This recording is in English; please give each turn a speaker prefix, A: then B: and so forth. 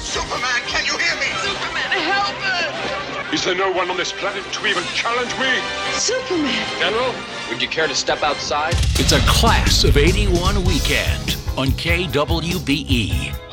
A: Superman, can you hear me?
B: Superman, help us!
C: Is there no one on this planet to even challenge me?
B: Superman!
D: General, would you care to step outside?
E: It's a Class of '81 weekend on KWBE.